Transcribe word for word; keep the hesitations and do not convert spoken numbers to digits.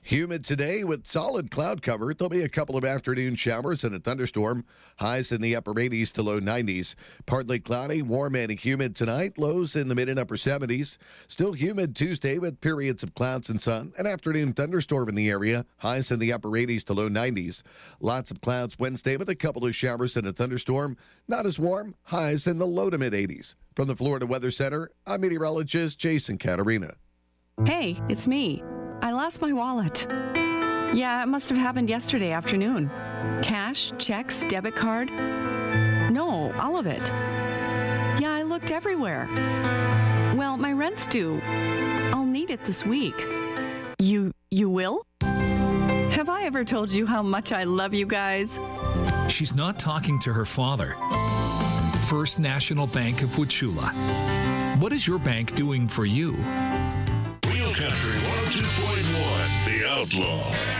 Humid today with solid cloud cover. There'll be a couple of afternoon showers and a thunderstorm. Highs in the upper eighties to low nineties. Partly cloudy, warm and humid tonight. Lows in the mid and upper seventies. Still humid Tuesday with periods of clouds and sun. An afternoon thunderstorm in the area. Highs in the upper eighties to low nineties. Lots of clouds Wednesday with a couple of showers and a thunderstorm. Not as warm. Highs in the low to mid eighties. From the Florida Weather Center, I'm meteorologist Jason Caterina. Hey, it's me. I lost my wallet. Yeah, it must have happened yesterday afternoon. Cash, checks, debit card. No, all of it. Yeah, I looked everywhere. Well, my rent's due. I'll need it this week. You, you will? Have I ever told you how much I love you guys? She's not talking to her father. First National Bank of Wauchula. What is your bank doing for you? Country one oh two point one, The Outlaw.